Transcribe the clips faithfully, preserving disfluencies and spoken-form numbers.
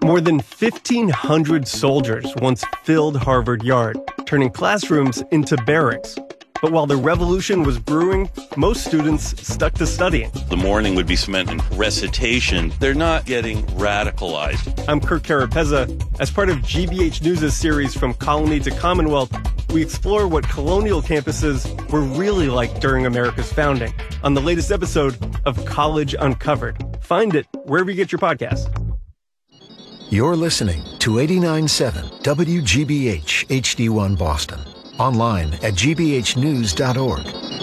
More than fifteen hundred soldiers once filled Harvard Yard, turning classrooms into barracks. But while the revolution was brewing, most students stuck to studying. The morning would be spent in recitation. They're not getting radicalized. I'm Kirk Carapezza. As part of G B H News' series From Colony to Commonwealth, we explore what colonial campuses were really like during America's founding on the latest episode of College Uncovered. Find it wherever you get your podcasts. You're listening to eighty-nine point seven W G B H H D one Boston. Online at g b h news dot org.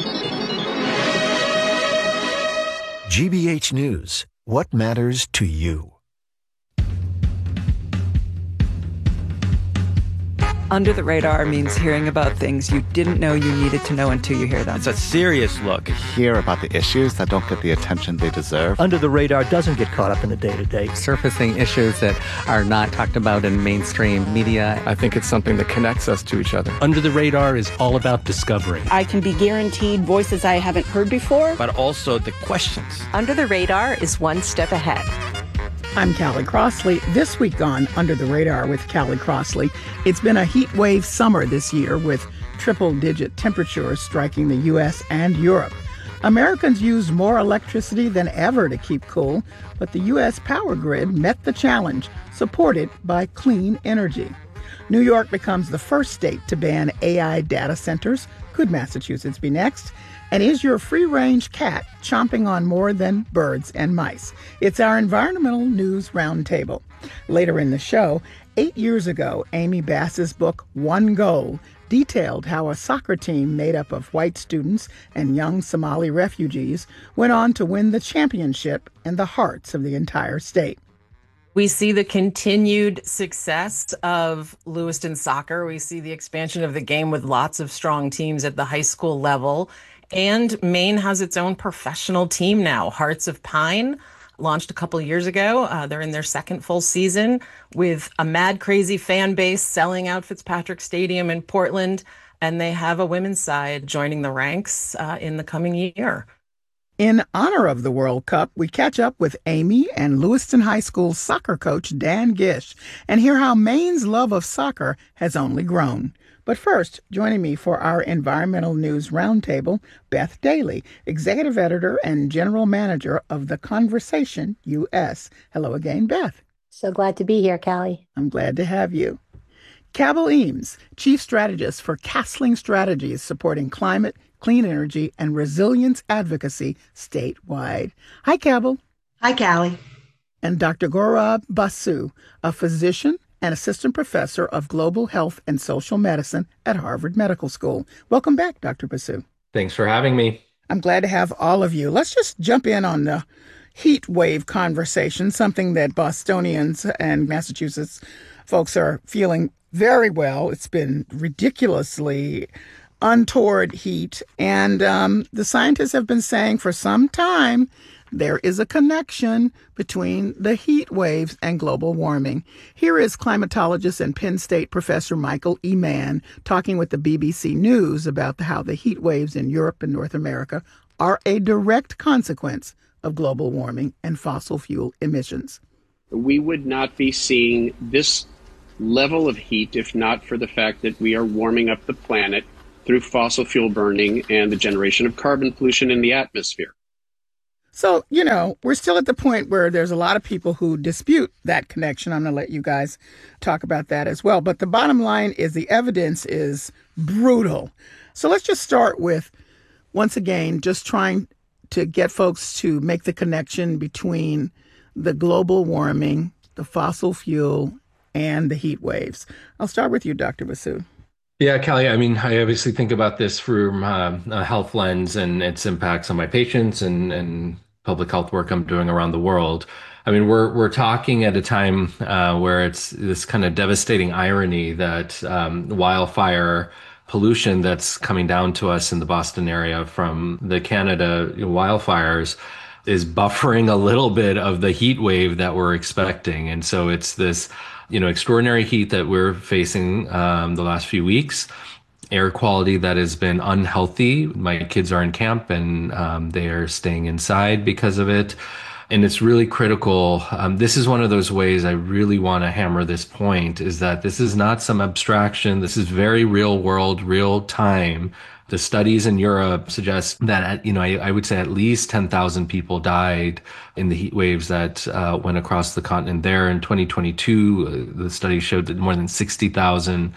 G B H News. What matters to you? Under the radar means hearing about things you didn't know you needed to know until you hear them. It's a serious look. Hear about the issues that don't get the attention they deserve. Under the radar doesn't get caught up in the day-to-day. Surfacing issues that are not talked about in mainstream media. I think it's something that connects us to each other. Under the radar is all about discovery. I can be guaranteed voices I haven't heard before. But also the questions. Under the radar is one step ahead. I'm Callie Crossley. This week on Under the Radar with Callie Crossley, it's been a heat wave summer this year with triple-digit temperatures striking the U S and Europe. Americans used more electricity than ever to keep cool, but the U S power grid met the challenge, supported by clean energy. New York becomes the first state to ban A I data centers. Could Massachusetts be next? And is your free-range cat chomping on more than birds and mice? It's our environmental news roundtable. Later in the show, eight years ago, Amy Bass's book, One Goal, detailed how a soccer team made up of white students and young Somali refugees went on to win the championship in the hearts of the entire state. We see the continued success of Lewiston soccer. We see the expansion of the game with lots of strong teams at the high school level. And Maine has its own professional team now. Hearts of Pine launched a couple of years ago. Uh, they're in their second full season with a mad, crazy fan base selling out Fitzpatrick Stadium in Portland. And they have a women's side joining the ranks uh, in the coming year. In honor of the World Cup, we catch up with Amy and Lewiston High School soccer coach Dan Gish and hear how Maine's love of soccer has only grown. But first, joining me for our Environmental News Roundtable, Beth Daly, Executive Editor and General Manager of The Conversation U S. Hello again, Beth. So glad to be here, Callie. I'm glad to have you. Cabell Eames, Chief Strategist for Castling Strategies, supporting climate, clean energy, and resilience advocacy statewide. Hi, Cabell. Hi, Callie. And Doctor Gaurav Basu, a physician and assistant professor of global health and social medicine at Harvard Medical School. Welcome back, Doctor Basu. Thanks for having me. I'm glad to have all of you. Let's just jump in on the heat wave conversation, something that Bostonians and Massachusetts folks are feeling very well. It's been ridiculously untoward heat. And um, the scientists have been saying for some time there is a connection between the heat waves and global warming. Here is climatologist and Penn State professor Michael E. Mann talking with the B B C News about how the heat waves in Europe and North America are a direct consequence of global warming and fossil fuel emissions. We would not be seeing this level of heat if not for the fact that we are warming up the planet through fossil fuel burning and the generation of carbon pollution in the atmosphere. So, you know, we're still at the point where there's a lot of people who dispute that connection. I'm going to let you guys talk about that as well. But the bottom line is the evidence is brutal. So let's just start with, once again, just trying to get folks to make the connection between the global warming, the fossil fuel, and the heat waves. I'll start with you, Doctor Basu. Yeah, Callie, I mean, I obviously think about this from uh, a health lens and its impacts on my patients and, and public health work I'm doing around the world. I mean, we're we're talking at a time uh, where it's this kind of devastating irony that um, wildfire pollution that's coming down to us in the Boston area from the Canada wildfires is buffering a little bit of the heat wave that we're expecting. And so it's this, you know, extraordinary heat that we're facing um, the last few weeks, air quality that has been unhealthy. My kids are in camp and um, they are staying inside because of it. And it's really critical. Um, this is one of those ways I really want to hammer this point, is that this is not some abstraction. This is very real world, real time. The studies in Europe suggest that, you know, I, I would say at least ten thousand people died in the heat waves that uh, went across the continent there. In twenty twenty-two, uh, the study showed that more than sixty thousand.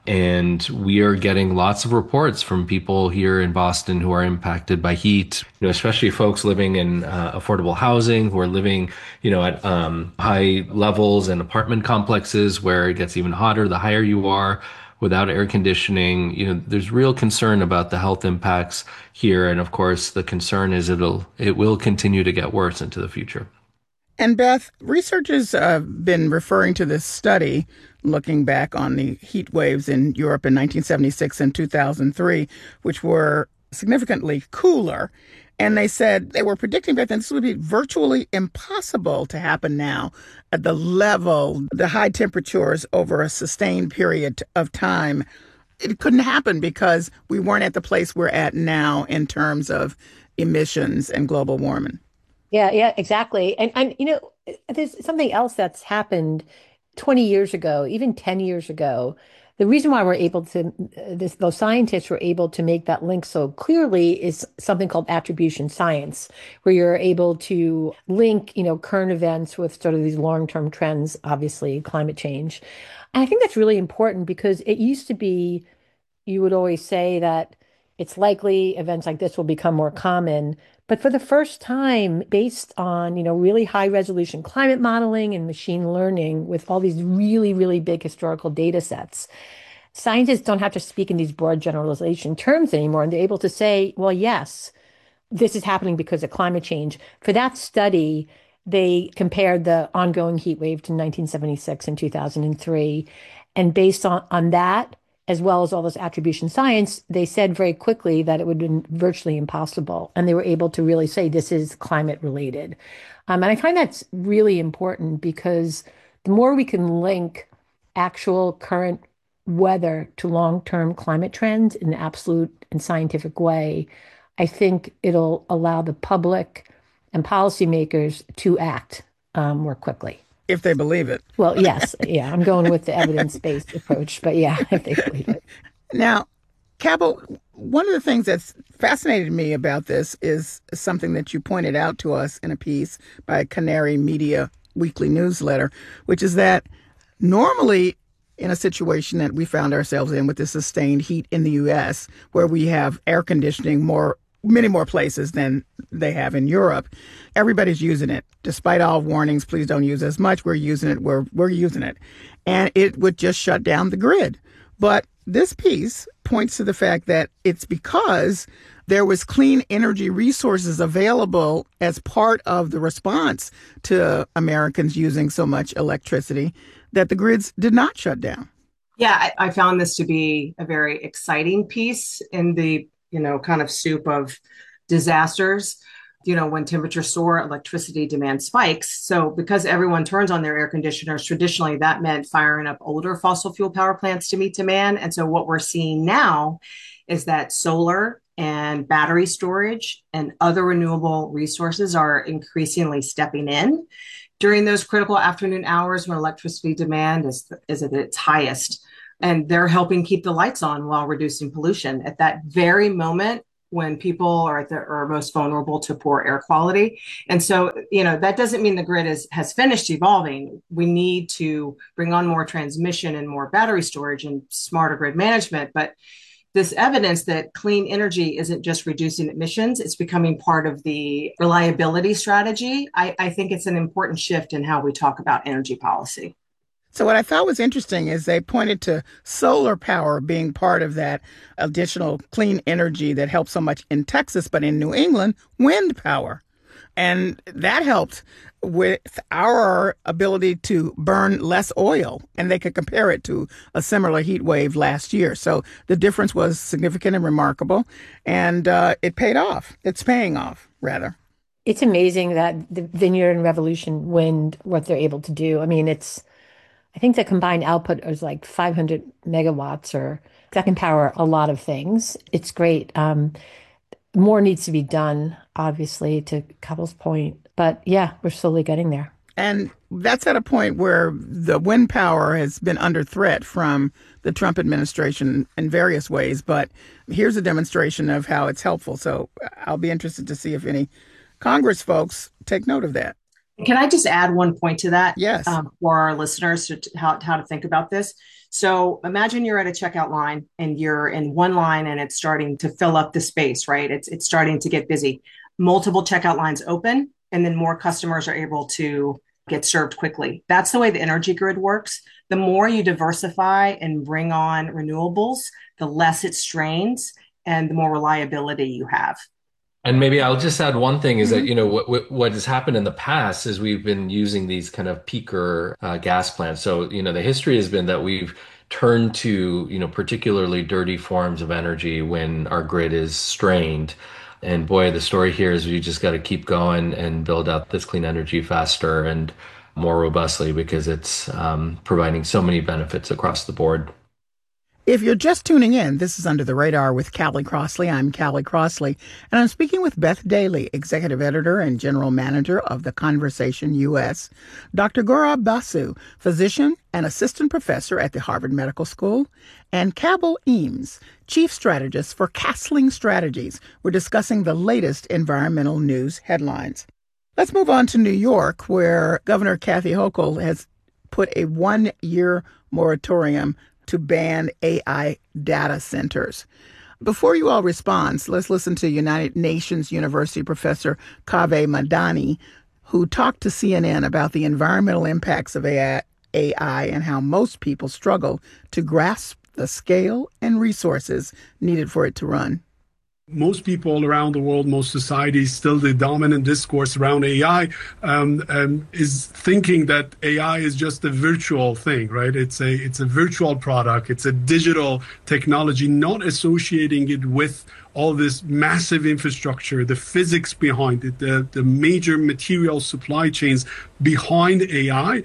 And we are getting lots of reports from people here in Boston who are impacted by heat, you know, especially folks living in uh, affordable housing, who are living, you know, at um, high levels in apartment complexes where it gets even hotter the higher you are, without air conditioning. You know, there's real concern about the health impacts here. And of course, the concern is it'll, it will continue to get worse into the future. And Beth, researchers have been referring to this study looking back on the heat waves in Europe in nineteen seventy-six and two thousand three, which were significantly cooler. And they said they were predicting back then this would be virtually impossible to happen now at the level, the high temperatures over a sustained period of time. It couldn't happen because we weren't at the place we're at now in terms of emissions and global warming. Yeah, yeah, exactly. And, and, you know, there's something else that's happened twenty years ago, even ten years ago. The reason why we're able to, this, those scientists were able to make that link so clearly is something called attribution science, where you're able to link, you know, current events with sort of these long-term trends, obviously climate change. And I think that's really important because it used to be, you would always say that it's likely events like this will become more common. But for the first time, based on, you know, really high resolution climate modeling and machine learning with all these really, really big historical data sets, scientists don't have to speak in these broad generalization terms anymore. And they're able to say, well, yes, this is happening because of climate change. For that study, they compared the ongoing heat wave to nineteen seventy-six and two thousand three. And based on, on that, as well as all this attribution science, they said very quickly that it would have been virtually impossible. And they were able to really say this is climate related. Um, and I find that's really important because the more we can link actual current weather to long-term climate trends in an absolute and scientific way, I think it'll allow the public and policymakers to act um, more quickly. If they believe it. Well, yes. Yeah, I'm going with the evidence-based approach, but yeah, if they believe it. Now, Cabell, one of the things that's fascinated me about this is something that you pointed out to us in a piece by Canary Media weekly newsletter, which is that normally in a situation that we found ourselves in with the sustained heat in the U S, where we have air conditioning more many more places than they have in Europe, everybody's using it. Despite all warnings, please don't use as much. We're using it. We're, we're using it. And it would just shut down the grid. But this piece points to the fact that it's because there was clean energy resources available as part of the response to Americans using so much electricity that the grids did not shut down. Yeah, I, I found this to be a very exciting piece in the you know, kind of soup of disasters. You know, when temperatures soar, electricity demand spikes. So because everyone turns on their air conditioners, traditionally that meant firing up older fossil fuel power plants to meet demand. And so what we're seeing now is that solar and battery storage and other renewable resources are increasingly stepping in during those critical afternoon hours when electricity demand is, is at its highest. And they're helping keep the lights on while reducing pollution at that very moment when people are at the are most vulnerable to poor air quality. And so, you know, that doesn't mean the grid is, has finished evolving. We need to bring on more transmission and more battery storage and smarter grid management. But this evidence that clean energy isn't just reducing emissions, it's becoming part of the reliability strategy. I, I think it's an important shift in how we talk about energy policy. So what I thought was interesting is they pointed to solar power being part of that additional clean energy that helped so much in Texas, but in New England, wind power. And that helped with our ability to burn less oil. And they could compare it to a similar heat wave last year. So the difference was significant and remarkable. And uh, it paid off. It's paying off, rather. It's amazing that the Vineyard and Revolution Wind, what they're able to do. I mean, it's I think the combined output is like five hundred megawatts, or that can power a lot of things. It's great. Um, more needs to be done, obviously, to Cabell's point. But yeah, we're slowly getting there. And that's at a point where the wind power has been under threat from the Trump administration in various ways. But here's a demonstration of how it's helpful. So I'll be interested to see if any Congress folks take note of that. Can I just add one point to that? Yes. Um, for our listeners, to, to how, how to think about this. So imagine you're at a checkout line and you're in one line and it's starting to fill up the space, right? It's, it's starting to get busy. Multiple checkout lines open, and then more customers are able to get served quickly. That's the way the energy grid works. The more you diversify and bring on renewables, the less it strains and the more reliability you have. And maybe I'll just add one thing is mm-hmm. that, you know, what what has happened in the past is we've been using these kind of peaker uh, gas plants. So, you know, the history has been that we've turned to, you know, particularly dirty forms of energy when our grid is strained. And boy, the story here is we just got to keep going and build out this clean energy faster and more robustly because it's um, providing so many benefits across the board. If you're just tuning in, this is Under the Radar with Callie Crossley. I'm Callie Crossley, and I'm speaking with Beth Daly, Executive Editor and General Manager of The Conversation U S, Doctor Gaurav Basu, physician and assistant professor at the Harvard Medical School, and Cabell Eames, Chief Strategist for Castling Strategies. We're discussing the latest environmental news headlines. Let's move on to New York, where Governor Kathy Hochul has put a one-year moratorium to ban A I data centers. Before you all respond, let's listen to United Nations University professor Kaveh Madani, who talked to C N N about the environmental impacts of A I and how most people struggle to grasp the scale and resources needed for it to run. Most people around the world, most societies, still the dominant discourse around A I um, um, is thinking that A I is just a virtual thing, right? It's a it's a virtual product. It's a digital technology, not associating it with all this massive infrastructure, the physics behind it, the, the major material supply chains behind A I.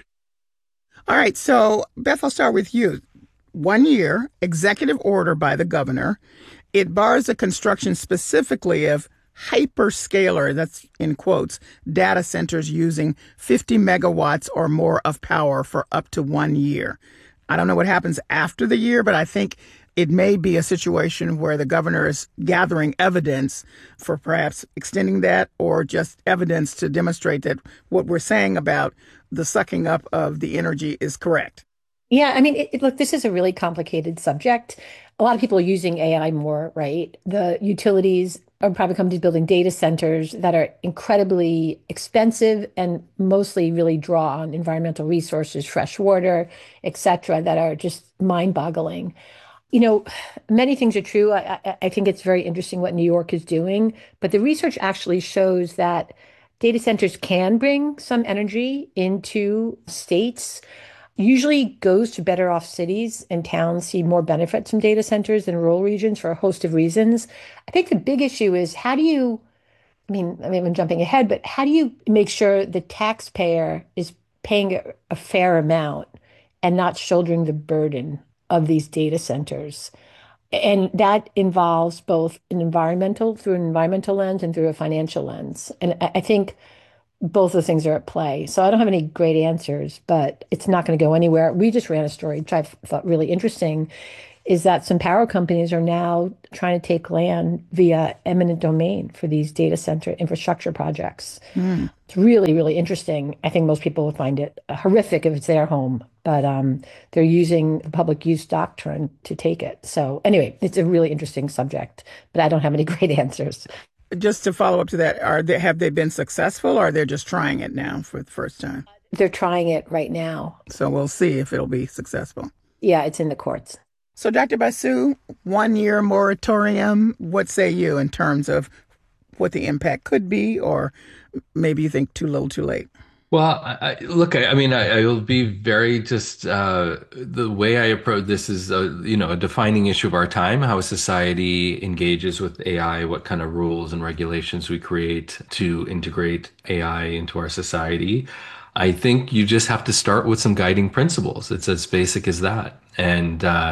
All right. So, Beth, I'll start with you. One year, executive order by the governor. It bars the construction specifically of hyperscaler, that's in quotes, data centers using fifty megawatts or more of power for up to one year. I don't know what happens after the year, but I think it may be a situation where the governor is gathering evidence for perhaps extending that or just evidence to demonstrate that what we're saying about the sucking up of the energy is correct. Yeah, I mean, it, it, look, this is a really complicated subject. A lot of people are using A I more, right? The utilities are private companies building data centers that are incredibly expensive and mostly really draw on environmental resources, fresh water, et cetera, that are just mind-boggling. You know, many things are true. I, I, I think it's very interesting what New York is doing, but the research actually shows that data centers can bring some energy into states. Usually goes to better off cities, and towns see more benefits from data centers than rural regions for a host of reasons. I think the big issue is how do you, I mean, I mean, I'm jumping ahead, but how do you make sure the taxpayer is paying a, a fair amount and not shouldering the burden of these data centers? And that involves both an environmental, through an environmental lens and through a financial lens. And I, I think both of the things are at play. So I don't have any great answers, but it's not going to go anywhere. We just ran a story, which I thought really interesting, is that some power companies are now trying to take land via eminent domain for these data center infrastructure projects. Mm. It's really, really interesting. I think most people would find it horrific if it's their home, but um, they're using the public use doctrine to take it. So anyway, it's a really interesting subject, but I don't have any great answers. Just to follow up to that, are they, have they been successful, or they're just trying it now for the first time? They're trying it right now. So we'll see if it'll be successful. Yeah, it's in the courts. So Doctor Basu, one-year moratorium, what say you in terms of what the impact could be, or maybe you think too little, too late? Well, I, look, I, I mean, I, I will be very just uh, the way I approach this is, a, you know, a defining issue of our time, how a society engages with A I, what kind of rules and regulations we create to integrate A I into our society. I think you just have to start with some guiding principles. It's as basic as that. And uh,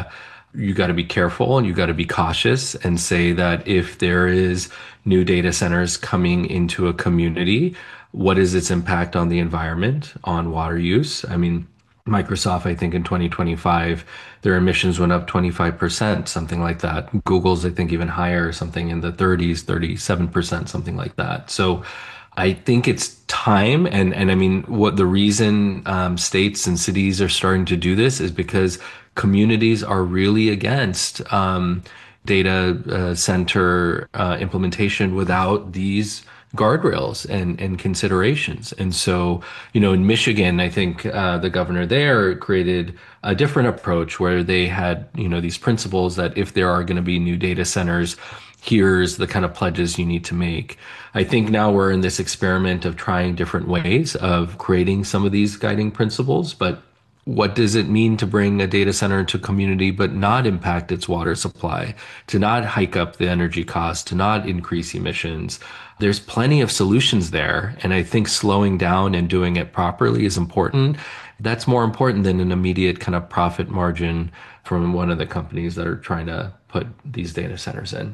you got to be careful and you got to be cautious and say that if there is new data centers coming into a community, what is its impact on the environment, on water use? I mean, Microsoft, I think in twenty twenty-five, their emissions went up twenty-five percent, something like that. Google's, I think, even higher, something in the thirties, thirty-seven percent, something like that. So I think it's time. And, and I mean, what the reason um, states and cities are starting to do this is because communities are really against um, data uh, center uh, implementation without these guardrails and, and considerations. And so, you know, in Michigan, I think uh, the governor there created a different approach where they had, you know, these principles that if there are going to be new data centers, here's the kind of pledges you need to make. I think now we're in this experiment of trying different ways of creating some of these guiding principles, but what does it mean to bring a data center into a community but not impact its water supply, to not hike up the energy cost, to not increase emissions? There's plenty of solutions there. And I think slowing down and doing it properly is important. That's more important than an immediate kind of profit margin from one of the companies that are trying to put these data centers in.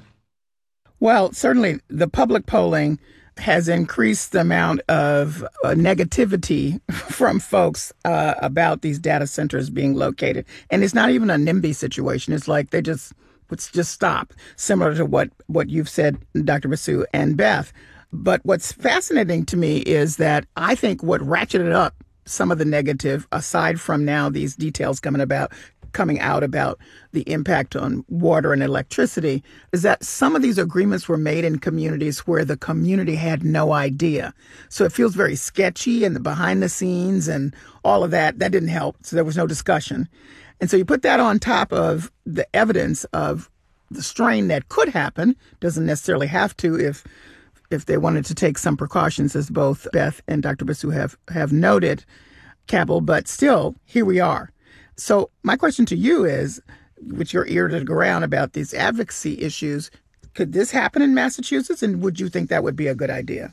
Well, certainly the public polling has increased the amount of uh, negativity from folks uh, about these data centers being located. And it's not even a NIMBY situation. It's like they just would just stop, similar to what, what you've said, Doctor Basu and Beth. But what's fascinating to me is that I think what ratcheted up some of the negative, aside from now these details coming about, coming out about the impact on water and electricity, is that some of these agreements were made in communities where the community had no idea. So it feels very sketchy, and the behind the scenes and all of that, that didn't help. So there was no discussion. And so you put that on top of the evidence of the strain that could happen, doesn't necessarily have to if if they wanted to take some precautions, as both Beth and Doctor Basu have, have noted, Cabell, but still, here we are. So my question to you is, with your ear to the ground about these advocacy issues, could this happen in Massachusetts? And would you think that would be a good idea?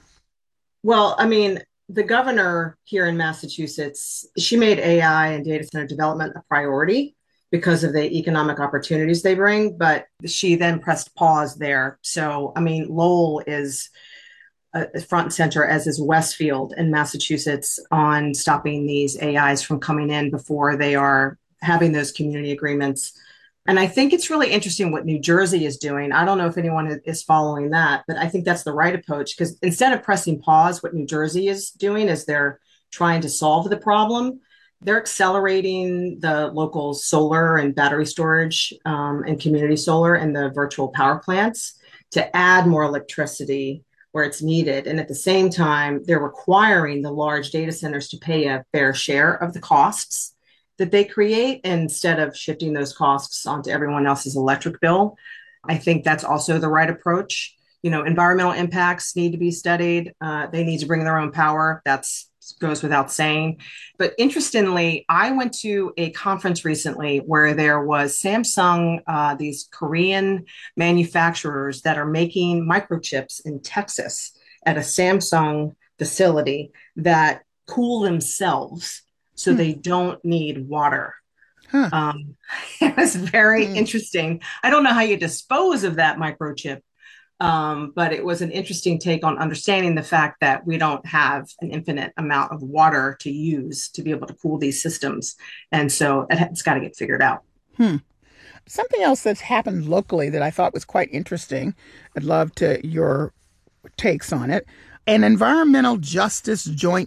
Well, I mean, the governor here in Massachusetts, she made A I and data center development a priority because of the economic opportunities they bring, but she then pressed pause there. So, I mean, Lowell is uh, front and center, as is Westfield in Massachusetts, on stopping these A Is from coming in before they are having those community agreements. And I think it's really interesting what New Jersey is doing. I don't know if anyone is following that, but I think that's the right approach, because instead of pressing pause, what New Jersey is doing is they're trying to solve the problem. They're accelerating the local solar and battery storage um, and community solar and the virtual power plants to add more electricity where it's needed. And at the same time, they're requiring the large data centers to pay a fair share of the costs that they create instead of shifting those costs onto everyone else's electric bill. I think that's also the right approach. You know, environmental impacts need to be studied. Uh, they need to bring their own power. That's goes without saying. But interestingly, I went to a conference recently where there was Samsung, uh, these Korean manufacturers that are making microchips in Texas at a Samsung facility that cool themselves so hmm. they don't need water. Huh. Um, it was very hmm. interesting. I don't know how you dispose of that microchip. Um, but it was an interesting take on understanding the fact that we don't have an infinite amount of water to use to be able to cool these systems. And so it's got to get figured out. Hmm. Something else that's happened locally that I thought was quite interesting, I'd love to your takes on it. An environmental justice joint